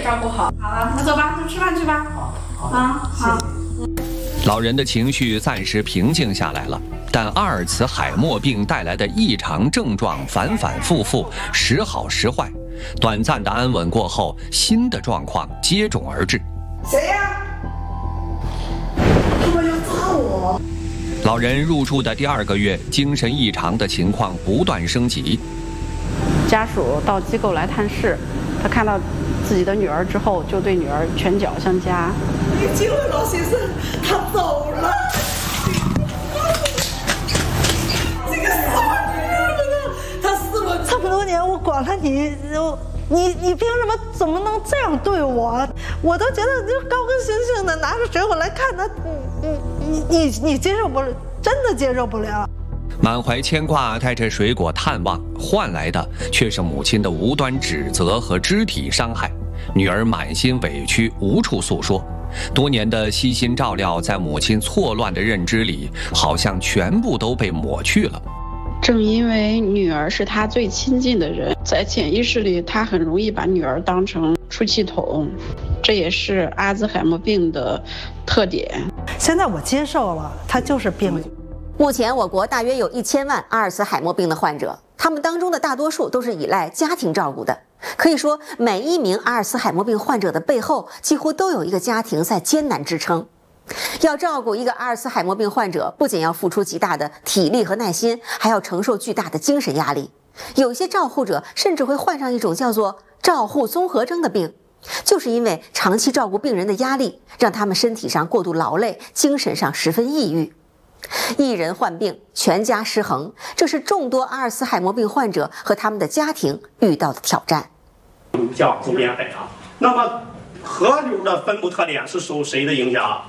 照顾好。好了，那走吧，就吃饭去吧。好。 老人的情绪暂时平静下来了，但阿尔茨海默病带来的异常症状反反复复，时好时坏。短暂的安稳过后，新的状况接踵而至。 谁呀？怎么又砸我？ 老人入住的第2个月，精神异常的情况不断升级。 家属到机构来探视，他看到自己的女儿之后，就对女儿拳脚相加。 你救了老先生，他走了。这个傻女人，他死了这么多年，我管了你，你凭什么怎么能这样对我？我都觉得你高高兴兴的拿着水果来看他，你接受不了，真的接受不了。 满怀牵挂，带着水果探望，换来的却是母亲的无端指责和肢体伤害。女儿满心委屈，无处诉说。多年的悉心照料，在母亲错乱的认知里，好像全部都被抹去了。 正因为女儿是他最亲近的人，在潜意识里，他很容易把女儿当成出气筒，这也是阿兹海默病的特点。 现在我接受了，他就是病。 目前，我国大约有1000万阿尔茨海默病的患者，他们当中的大多数都是依赖家庭照顾的。可以说，每一名阿尔茨海默病患者的背后，几乎都有一个家庭在艰难支撑。要照顾一个阿尔茨海默病患者，不仅要付出极大的体力和耐心，还要承受巨大的精神压力。有些照护者甚至会患上一种叫做照护综合征的病，就是因为长期照顾病人的压力，让他们身体上过度劳累，精神上十分抑郁。一人患病，全家失衡，这是众多阿尔茨海默病患者和他们的家庭遇到的挑战。 叫周边北啊，那么河流的分布特点是受谁的影响？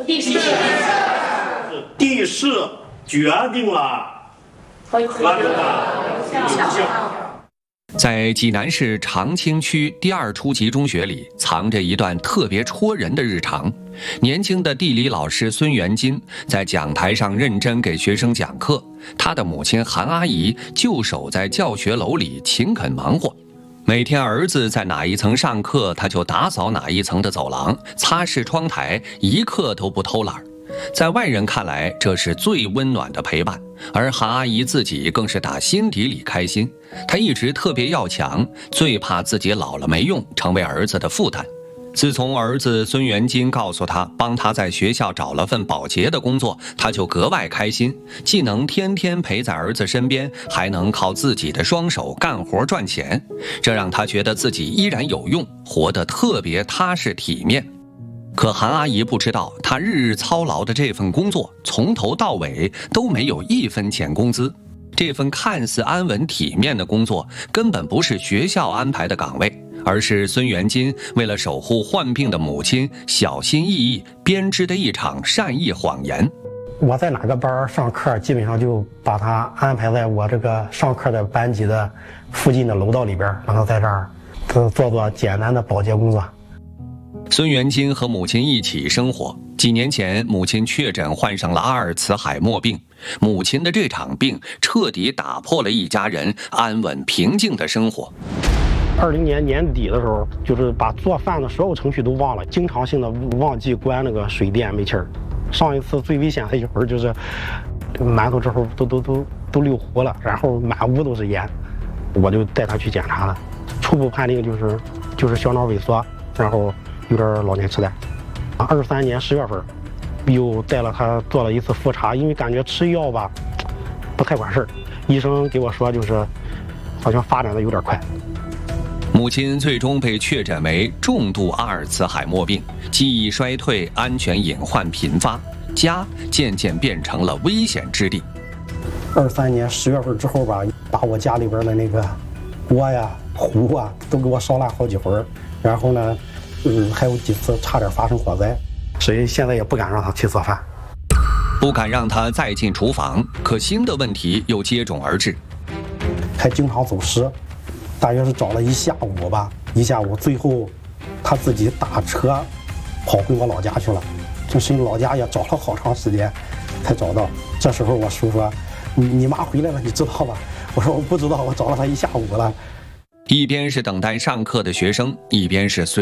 地势决定了河流的流向。 在济南市长青区第2初级中学里，藏着一段特别戳人的日常。年轻的地理老师孙元金在讲台上认真给学生讲课，他的母亲韩阿姨就守在教学楼里勤恳忙活。每天儿子在哪一层上课，他就打扫哪一层的走廊，擦拭窗台，一刻都不偷懒。在外人看来，这是最温暖的陪伴，而韩阿姨自己更是打心底里开心。她一直特别要强，最怕自己老了没用，成为儿子的负担。自从儿子孙元金告诉他帮他在学校找了份保洁的工作，他就格外开心，既能天天陪在儿子身边，还能靠自己的双手干活赚钱，这让他觉得自己依然有用，活得特别踏实体面。可韩阿姨不知道，她日日操劳的这份工作，从头到尾都没有1分钱工资。这份看似安稳体面的工作，根本不是学校安排的岗位，而是孙元金为了守护患病的母亲，小心翼翼编织的一场善意谎言。 我在哪个班上课，基本上就把他安排在我这个上课的班级的附近的楼道里边，让他在这儿做简单的保洁工作。 孙元金和母亲一起生活。几年前，母亲确诊患上了阿尔茨海默病。母亲的这场病彻底打破了一家人安稳平静的生活。 2020年年底的时候，就是把做饭的所有程序都忘了，经常性的忘记关那个水电煤气儿。上一次最危险的一会儿就是馒头之后都溜糊了，然后满屋都是烟，我就带他去检查了，初步判定就是小脑萎缩，然后有点老年痴呆。23年10月份，又带了他做了一次复查，因为感觉吃药吧不太管事儿，医生给我说就是好像发展的有点快。 母亲最终被确诊为重度阿尔茨海默病，记忆衰退，安全隐患频发，家渐渐变成了危险之地。 23年10月份之后吧，把我家里边的那个锅呀、壶啊都给我烧烂好几回，然后呢，还有几次差点发生火灾，所以现在也不敢让他去做饭， 不敢让他再进厨房。可新的问题又接踵而至， 还经常走失，大约是找了一下午吧，最后他自己打车跑回我老家去了，这是老家也找了好长时间才找到。这时候我叔说：“你妈回来了，你知道吧？”我说：“我不知道，我找了她一下午了。” 一边是等待上课的学生，一边是随